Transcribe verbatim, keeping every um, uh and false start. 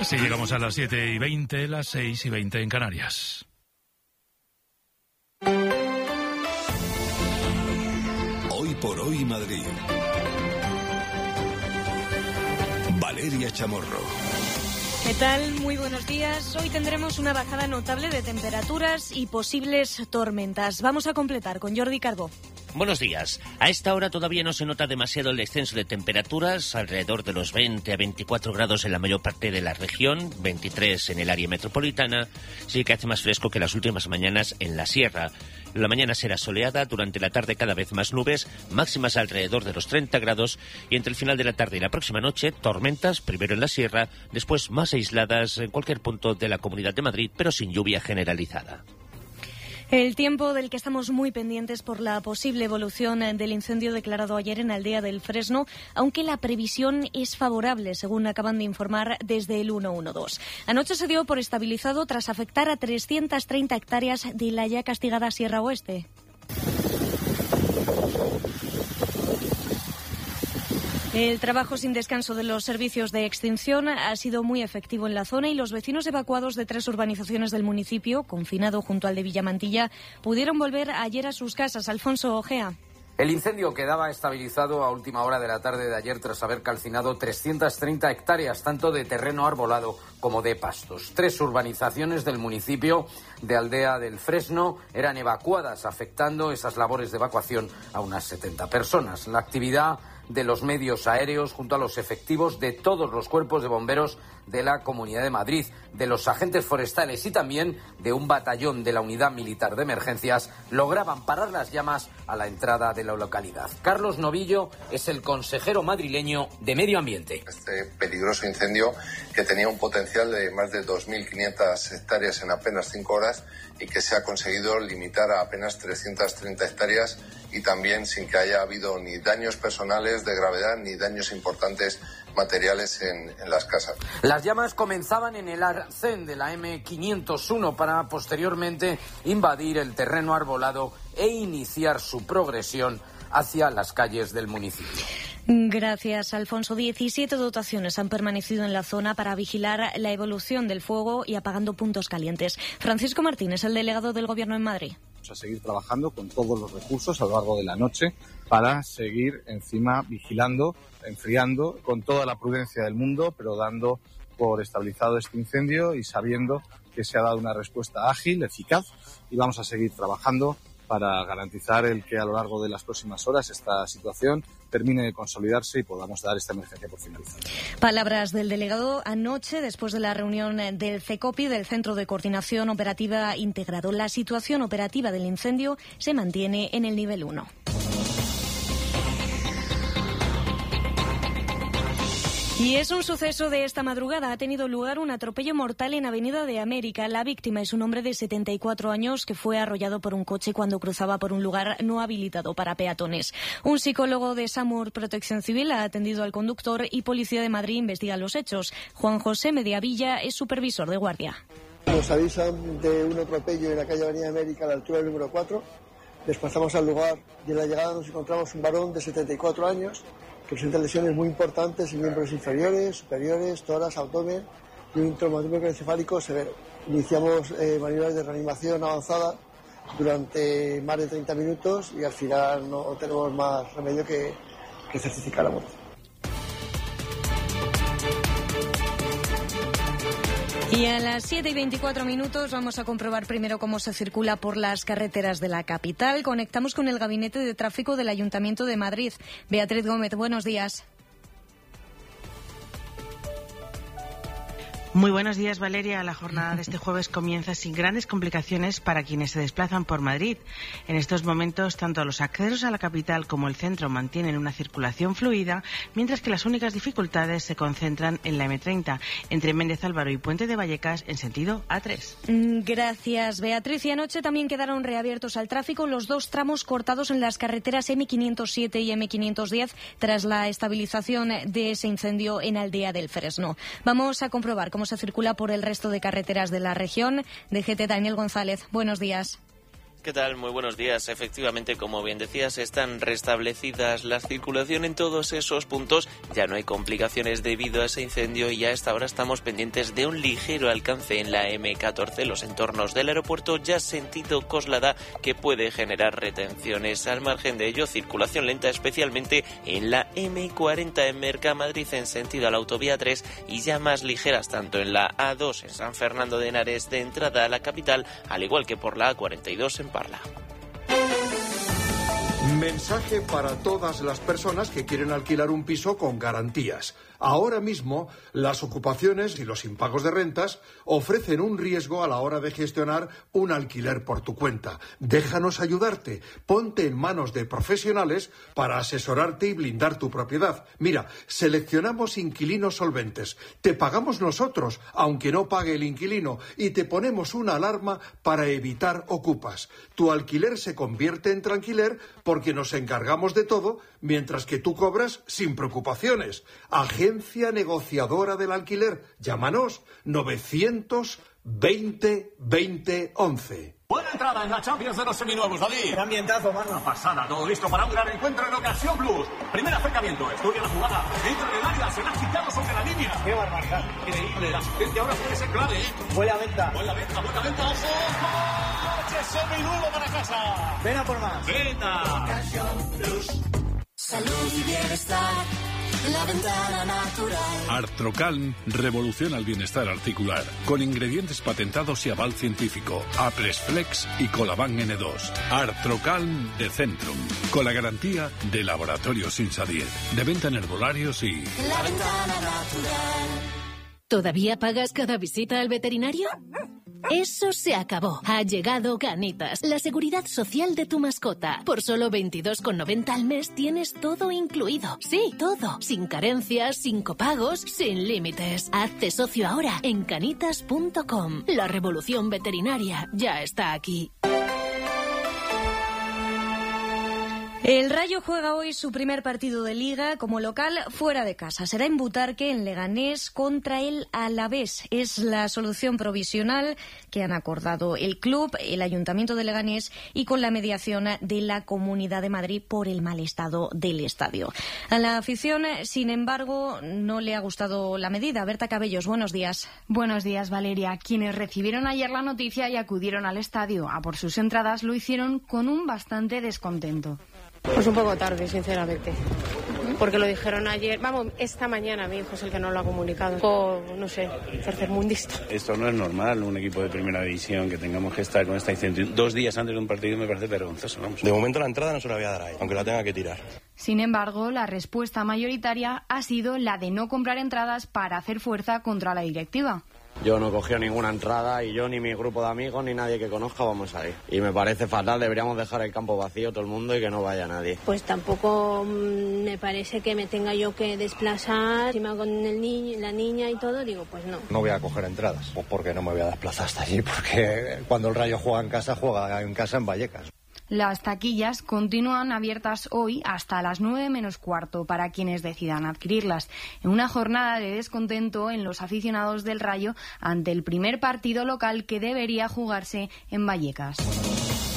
Así llegamos a las siete y veinte, las seis y veinte en Canarias. Hoy por hoy Madrid. Valeria Chamorro. ¿Qué tal? Muy buenos días. Hoy tendremos una bajada notable de temperaturas y posibles tormentas. Vamos a completar con Jordi Cardó. Buenos días. A esta hora todavía no se nota demasiado el descenso de temperaturas, alrededor de los veinte a veinticuatro grados en la mayor parte de la región, veintitrés en el área metropolitana. Sí que hace más fresco que las últimas mañanas en la sierra. La mañana será soleada, durante la tarde cada vez más nubes, máximas alrededor de los treinta grados y entre el final de la tarde y la próxima noche, tormentas, primero en la sierra, después más aisladas en cualquier punto de la Comunidad de Madrid, pero sin lluvia generalizada. El tiempo del que estamos muy pendientes por la posible evolución del incendio declarado ayer en Aldea del Fresno, aunque la previsión es favorable, según acaban de informar desde el ciento doce. Anoche se dio por estabilizado tras afectar a trescientas treinta hectáreas de la ya castigada Sierra Oeste. El trabajo sin descanso de los servicios de extinción ha sido muy efectivo en la zona y los vecinos evacuados de tres urbanizaciones del municipio, confinado junto al de Villamantilla, pudieron volver ayer a sus casas. Alfonso Ojea. El incendio quedaba estabilizado a última hora de la tarde de ayer tras haber calcinado trescientas treinta hectáreas, tanto de terreno arbolado como de pastos. Tres urbanizaciones del municipio de Aldea del Fresno eran evacuadas, afectando esas labores de evacuación a unas setenta personas. La actividad de los medios aéreos junto a los efectivos de todos los cuerpos de bomberos de la Comunidad de Madrid, de los agentes forestales y también de un batallón de la Unidad Militar de Emergencias lograban parar las llamas a la entrada de la localidad. Carlos Novillo es el consejero madrileño de Medio Ambiente. Este peligroso incendio, que tenía un potencial de más de dos mil quinientas hectáreas en apenas cinco horas y que se ha conseguido limitar a apenas trescientas treinta hectáreas y también sin que haya habido ni daños personales de gravedad ni daños importantes materiales en, en las casas. Las llamas comenzaban en el arcén de la eme quinientos uno para posteriormente invadir el terreno arbolado e iniciar su progresión hacia las calles del municipio. Gracias, Alfonso. diecisiete dotaciones han permanecido en la zona para vigilar la evolución del fuego y apagando puntos calientes. Francisco Martínez, el delegado del Gobierno en Madrid. Vamos a seguir trabajando con todos los recursos a lo largo de la noche para seguir encima vigilando, enfriando con toda la prudencia del mundo, pero dando por estabilizado este incendio y sabiendo que se ha dado una respuesta ágil, eficaz, y vamos a seguir trabajando para garantizar el que a lo largo de las próximas horas esta situación termine de consolidarse y podamos dar esta emergencia por finalizada. Palabras del delegado anoche después de la reunión del CECOPI, del Centro de Coordinación Operativa Integrado. La situación operativa del incendio se mantiene en el nivel uno. Y es un suceso de esta madrugada. Ha tenido lugar un atropello mortal en Avenida de América. La víctima es un hombre de setenta y cuatro años que fue arrollado por un coche cuando cruzaba por un lugar no habilitado para peatones. Un psicólogo de SAMUR Protección Civil ha atendido al conductor y Policía de Madrid investiga los hechos. Juan José Mediavilla es supervisor de guardia. Nos avisan de un atropello en la calle Avenida de América a la altura del número cuatro. Desplazamos al lugar y en la llegada nos encontramos un varón de setenta y cuatro años que presenta lesiones muy importantes en miembros inferiores, superiores, tórax, abdomen y un traumatismo encefálico severo. Iniciamos eh, maniobras de reanimación avanzada durante más de treinta minutos y al final no tenemos más remedio que, que certificar la muerte. Y a las siete y veinticuatro minutos vamos a comprobar primero cómo se circula por las carreteras de la capital. Conectamos con el Gabinete de Tráfico del Ayuntamiento de Madrid. Beatriz Gómez, buenos días. Muy buenos días, Valeria. La jornada de este jueves comienza sin grandes complicaciones para quienes se desplazan por Madrid. En estos momentos, tanto los accesos a la capital como el centro mantienen una circulación fluida, mientras que las únicas dificultades se concentran en la eme treinta, entre Méndez Álvaro y Puente de Vallecas, en sentido a tres. Gracias, Beatriz. Y anoche también quedaron reabiertos al tráfico los dos tramos cortados en las carreteras eme quinientos siete y eme quinientos diez tras la estabilización de ese incendio en Aldea del Fresno. Vamos a comprobar cómo se circula por el resto de carreteras de la región. D G T Daniel González, buenos días. ¿Qué tal? Muy buenos días. Efectivamente, como bien decías, están restablecidas la circulación en todos esos puntos. Ya no hay complicaciones debido a ese incendio y a esta hora estamos pendientes de un ligero alcance en la eme catorce, los entornos del aeropuerto, ya sentido Coslada, que puede generar retenciones. Al margen de ello, circulación lenta especialmente en la eme cuarenta en Mercamadrid en sentido a la autovía tres y ya más ligeras tanto en la a dos en San Fernando de Henares de entrada a la capital, al igual que por la a cuarenta y dos en Parla. Mensaje para todas las personas que quieren alquilar un piso con garantías. Ahora mismo, las ocupaciones y los impagos de rentas ofrecen un riesgo a la hora de gestionar un alquiler por tu cuenta. Déjanos ayudarte. Ponte en manos de profesionales para asesorarte y blindar tu propiedad. Mira, seleccionamos inquilinos solventes. Te pagamos nosotros, aunque no pague el inquilino, y te ponemos una alarma para evitar ocupas. Tu alquiler se convierte en tranquiler porque nos encargamos de todo, mientras que tú cobras sin preocupaciones. Agencia negociadora del alquiler. Llámanos novecientos veinte veinte once. Buena entrada en la Champions de los seminuevos, David. Qué ambientazo, mano. Una pasada, todo listo para un gran encuentro en Ocasión Plus. Primer acercamiento, estudia la jugada. Entra en el área, se la ha quitado sobre la línea. Qué barbaridad. Increíble, la asistencia ahora puede ser clave, ¿eh? Buena venta. Buena venta, buena venta, ojo. ¡Coche seminuevo para casa! Ven a por más. Venta. Ocasión Plus. Salud y bienestar. La ventana natural. Artrocalm revoluciona el bienestar articular con ingredientes patentados y aval científico. Apresflex y Colaban ene dos. Artrocalm de Centrum, con la garantía de Laboratorios Insadiet. De venta en herbolarios y... La ventana natural. ¿Todavía pagas cada visita al veterinario? Eso se acabó. Ha llegado Canitas, la seguridad social de tu mascota. Por solo veintidós con noventa al mes tienes todo incluido. Sí, todo. Sin carencias, sin copagos, sin límites. Hazte socio ahora en canitas punto com. La revolución veterinaria ya está aquí. El Rayo juega hoy su primer partido de Liga como local fuera de casa. Será en Butarque, en Leganés, contra el Alavés. Es la solución provisional que han acordado el club, el Ayuntamiento de Leganés y con la mediación de la Comunidad de Madrid por el mal estado del estadio. A la afición, sin embargo, no le ha gustado la medida. Berta Cabellos, buenos días. Buenos días, Valeria. Quienes recibieron ayer la noticia y acudieron al estadio a por sus entradas lo hicieron con un bastante descontento. Pues un poco tarde, sinceramente, porque lo dijeron ayer, vamos, esta mañana mi hijo es el que no lo ha comunicado, por, no sé, tercermundista. Esto no es normal, un equipo de primera división que tengamos que estar con esta incertidumbre dos días antes de un partido me parece vergonzoso, vamos. De momento la entrada no se la voy a dar ahí, aunque la tenga que tirar. Sin embargo, la respuesta mayoritaria ha sido la de no comprar entradas para hacer fuerza contra la directiva. Yo no cogí ninguna entrada y yo ni mi grupo de amigos ni nadie que conozca vamos a ir. Y me parece fatal, deberíamos dejar el campo vacío todo el mundo y que no vaya nadie. Pues tampoco mmm, me parece que me tenga yo que desplazar, encima con el niño, la niña y todo, digo, pues no. No voy a coger entradas, pues porque no me voy a desplazar hasta allí, porque cuando el Rayo juega en casa, juega en casa en Vallecas. Las taquillas continúan abiertas hoy hasta las nueve menos cuarto para quienes decidan adquirirlas, en una jornada de descontento en los aficionados del Rayo ante el primer partido local que debería jugarse en Vallecas.